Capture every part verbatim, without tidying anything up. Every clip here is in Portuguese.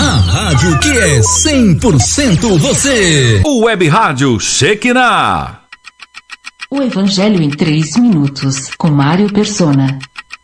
A rádio que é cem por cento você. O Web Rádio Shekinah. O Evangelho em três minutos, com Mário Persona.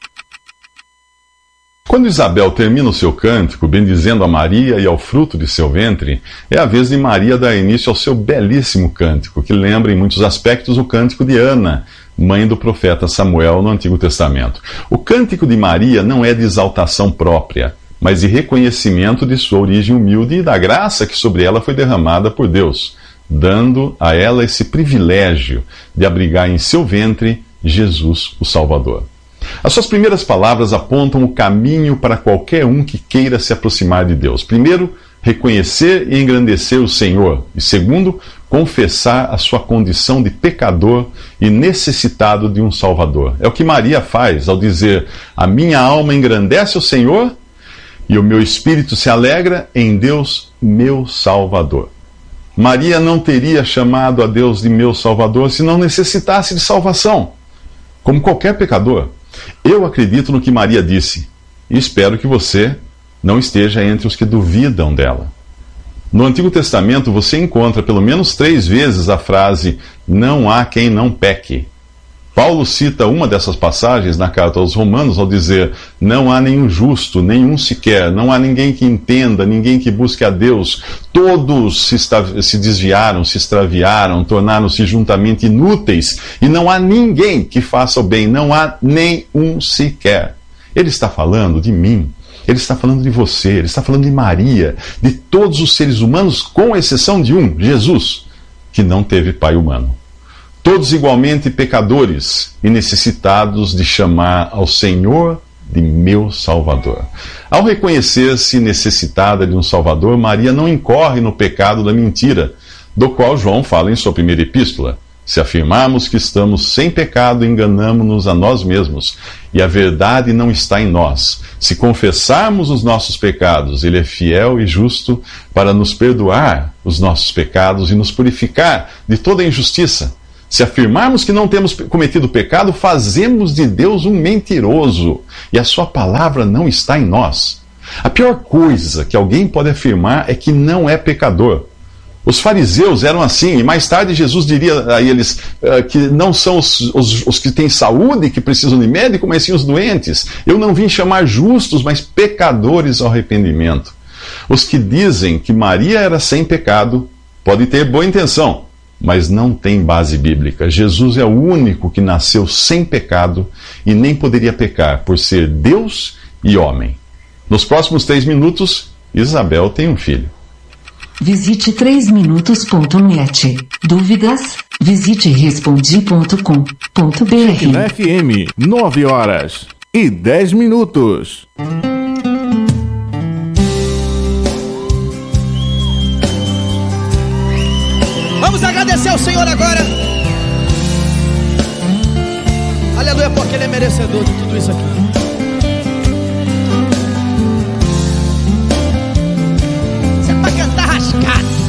Quando Isabel termina o seu cântico, bendizendo a Maria e ao fruto de seu ventre, é a vez de Maria dar início ao seu belíssimo cântico, que lembra em muitos aspectos o cântico de Ana, mãe do profeta Samuel no Antigo Testamento. O cântico de Maria não é de exaltação própria, mas de reconhecimento de sua origem humilde e da graça que sobre ela foi derramada por Deus, dando a ela esse privilégio de abrigar em seu ventre Jesus, o Salvador. As suas primeiras palavras apontam o caminho para qualquer um que queira se aproximar de Deus. Primeiro, reconhecer e engrandecer o Senhor. E segundo, confessar a sua condição de pecador e necessitado de um Salvador. É o que Maria faz ao dizer: a minha alma engrandece o Senhor e o meu espírito se alegra em Deus, meu Salvador. Maria não teria chamado a Deus de meu Salvador se não necessitasse de salvação, como qualquer pecador. Eu acredito no que Maria disse e espero que você não esteja entre os que duvidam dela. No Antigo Testamento você encontra pelo menos três vezes a frase "não há quem não peque". Paulo cita uma dessas passagens na carta aos Romanos ao dizer: não há nenhum justo, nenhum sequer, não há ninguém que entenda, ninguém que busque a Deus. Todos se, se desviaram, se extraviaram, tornaram-se juntamente inúteis, e não há ninguém que faça o bem, não há nenhum sequer. Ele está falando de mim, ele está falando de você, ele está falando de Maria, de todos os seres humanos, com exceção de um, Jesus, que não teve pai humano. Todos igualmente pecadores e necessitados de chamar ao Senhor de meu Salvador. Ao reconhecer-se necessitada de um Salvador, Maria não incorre no pecado da mentira, do qual João fala em sua primeira epístola. Se afirmarmos que estamos sem pecado, enganamo-nos a nós mesmos, e a verdade não está em nós. Se confessarmos os nossos pecados, Ele é fiel e justo para nos perdoar os nossos pecados e nos purificar de toda injustiça. Se afirmarmos que não temos cometido pecado, fazemos de Deus um mentiroso, e a sua palavra não está em nós. A pior coisa que alguém pode afirmar é que não é pecador. Os fariseus eram assim, e mais tarde Jesus diria a eles uh, que não são os, os, os que têm saúde que precisam de médico, mas sim os doentes. Eu não vim chamar justos, mas pecadores ao arrependimento. Os que dizem que Maria era sem pecado podem ter boa intenção, mas não tem base bíblica. Jesus é o único que nasceu sem pecado e nem poderia pecar por ser Deus e homem. Nos próximos três minutos, Isabel tem um filho. Visite três minutos ponto net. Dúvidas? Visite respondi ponto com ponto b r. Na F M, nove horas e dez minutos. Vamos agradecer ao Senhor agora. Aleluia, porque Ele é merecedor de tudo isso aqui. Isso é pra cantar rascado.